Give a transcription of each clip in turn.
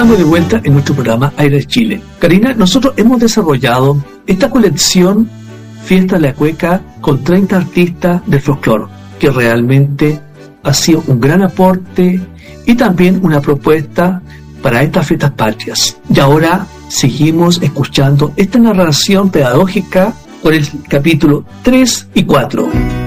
estamos de vuelta en nuestro programa Aire Chile. Karina, nosotros hemos desarrollado esta colección Fiesta de la Cueca con 30 artistas del folclore, que realmente ha sido un gran aporte y también una propuesta para estas fiestas patrias. Y ahora seguimos escuchando esta narración pedagógica con el capítulo 3 y 4.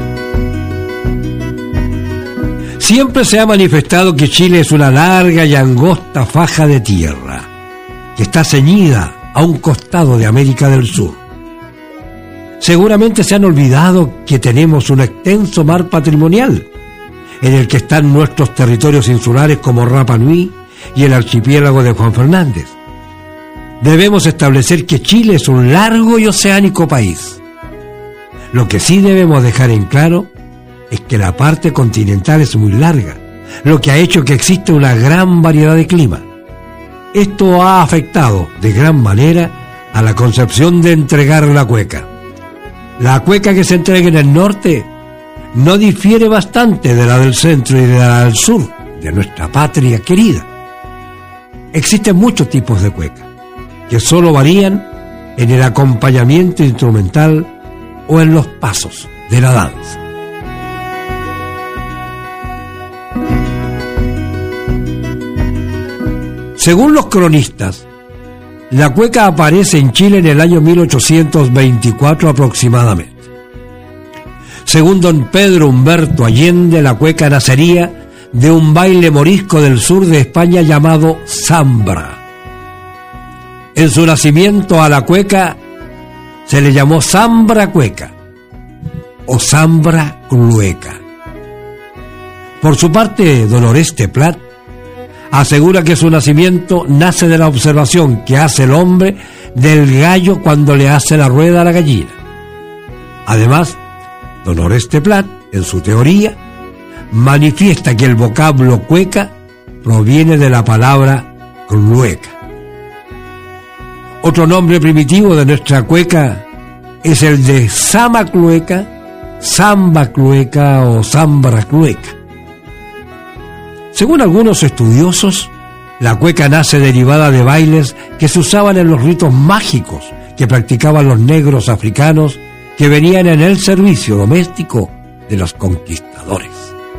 Siempre se ha manifestado que Chile es una larga y angosta faja de tierra, que está ceñida a un costado de América del Sur. Seguramente se han olvidado que tenemos un extenso mar patrimonial, en el que están nuestros territorios insulares como Rapa Nui y el archipiélago de Juan Fernández. Debemos establecer que Chile es un largo y oceánico país. Lo que sí debemos dejar en claro es que la parte continental es muy larga, lo que ha hecho que exista una gran variedad de clima. Esto ha afectado de gran manera a la concepción de entregar la cueca. La cueca que se entrega en el norte no difiere bastante de la del centro y de la del sur, de nuestra patria querida. Existen muchos tipos de cueca, que solo varían en el acompañamiento instrumental o en los pasos de la danza. Según los cronistas, la cueca aparece en Chile en el año 1824 aproximadamente. Según don Pedro Humberto Allende, la cueca nacería de un baile morisco del sur de España llamado zambra. En su nacimiento a la cueca se le llamó zambra cueca o zambra clueca. Por su parte, don Oreste Plat asegura que su nacimiento nace de la observación que hace el hombre del gallo cuando le hace la rueda a la gallina. Además, don Oreste Plat, en su teoría, manifiesta que el vocablo cueca proviene de la palabra clueca. Otro nombre primitivo de nuestra cueca es el de samaclueca, samba clueca o zambra clueca. Según algunos estudiosos, la cueca nace derivada de bailes que se usaban en los ritos mágicos que practicaban los negros africanos que venían en el servicio doméstico de los conquistadores.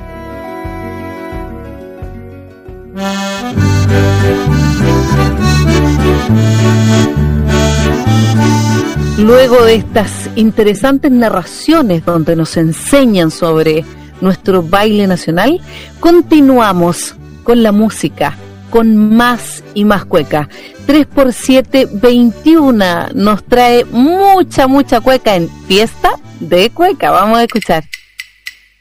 Luego de estas interesantes narraciones donde nos enseñan sobre nuestro baile nacional, continuamos con la música, con más y más cueca. 3x7, 21 nos trae mucha cueca en Fiesta de Cueca. Vamos a escuchar.